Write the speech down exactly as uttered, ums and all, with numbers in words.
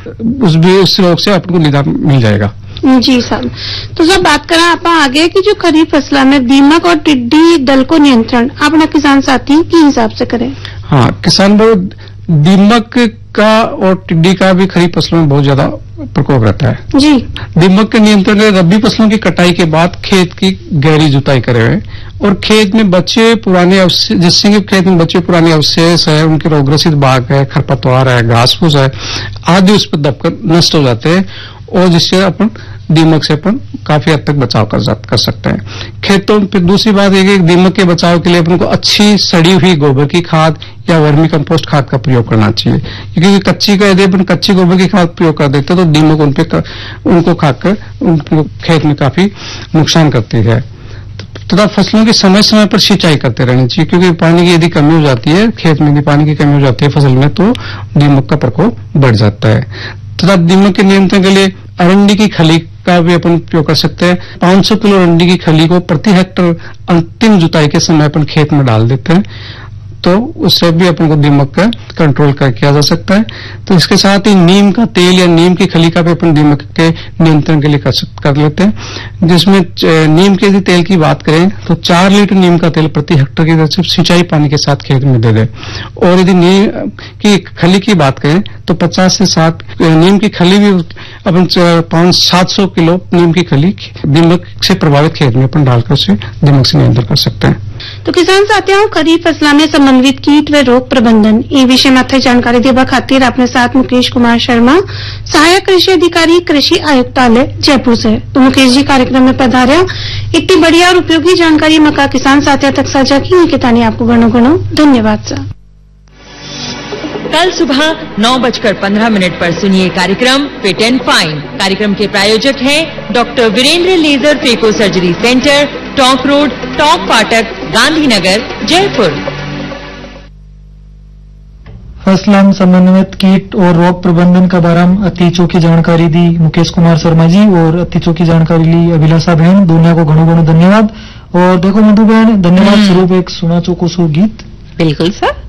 उस भी उस रोग से अपन को निदान मिल जाएगा। जी साहब, तो जब बात करें आप आगे की जो खरीफ फसलों में दीमक और टिड्डी दल को नियंत्रण अपना किसान साथी के हिसाब से करें। हाँ, किसान भाई दीमक का और टिड्डी का भी खरीफ फसलों में बहुत ज्यादा प्रकोप रहता है जी। दीमक के नियंत्रण के रबी फसलों की कटाई के बाद खेत की गहरी जुताई करे हुए और खेत में बचे पुराने अवशेष, जिससे कि खेत में बचे पुराने अवशेष है, उनके रोगग्रसित भाग है, खरपतवार है, घास फूस है आदि उस पर दबकर नष्ट हो जाते हैं और जिससे अपन दीमक से अपन काफी हद तक बचाव कर, कर सकते हैं। खेतों पे दूसरी बात यह कि दीमक के बचाव के लिए अपन को अच्छी सड़ी हुई गोबर की खाद या वर्मी कंपोस्ट खाद का प्रयोग करना चाहिए, क्योंकि कच्ची का यदि अपन कच्ची गोबर की खाद प्रयोग कर देते तो दीमक उन पे उनको खाकर उनको खेत में काफी नुकसान करती है। तथा फसलों की समय समय पर सिंचाई करते रहनी चाहिए, क्योंकि पानी की यदि कमी हो जाती है खेत में, यदि पानी की कमी हो जाती है फसल में तो दीमक का प्रकोप बढ़ जाता है। तथा दीमक के नियंत्रण के लिए अरंडी की खली का भी अपन उपयोग कर सकते हैं। पांच सौ किलो अरंडी की खली को प्रति हेक्टर अंतिम जुताई के समय अपन खेत में डाल देते हैं, तो उससे भी अपन को दीमक का कंट्रोल कर किया जा सकता है। तो इसके साथ ही नीम का तेल या नीम की खली का भी अपन दीमक के नियंत्रण के लिए कर, कर लेते हैं, जिसमें नीम के यदि तेल की बात करें तो चार लीटर नीम का तेल प्रति हेक्टर की दर से सिंचाई पानी के साथ खेत में दे दे। और यदि नीम की खली की बात करें तो पचास से साठ नीम की खली भी अपन पांच सात सौ किलो नीम की खली दीमक से प्रभावित खेत में अपन डालकर उसे दीमक से नियंत्रण कर सकते हैं। तो किसान साथियों, खरीफ फसलों में संबंधित कीट व रोग प्रबंधन ये विषय में अथक जानकारी देवा खातिर अपने साथ मुकेश कुमार शर्मा, सहायक कृषि अधिकारी, कृषि आयुक्तालय जयपुर से। तो मुकेश जी कार्यक्रम में पधारा, इतनी बढ़िया और उपयोगी जानकारी मका किसान साथियों तक साझा की कितानी आपको गणो गणो धन्यवाद सर। कल सुबह नौ बजकर पंद्रह मिनट पर सुनिए कार्यक्रम फिट एंड फाइन। कार्यक्रम के प्रायोजक हैं doctor Virendra laser phaco surgery centre, talk road, talk फाटक, गांधीनगर, जयपुर। फसलन समन्वित कीट और रोग प्रबंधन का बारे में अति चौकी जानकारी दी मुकेश कुमार शर्मा जी और अति चौकी जानकारी ली अभिलाषा बहन, दोनों को घणो घणो धन्यवाद। और देखो मधु बहन, धन्यवाद स्वरूप एक सुना चौको सो गीत। बिल्कुल सर।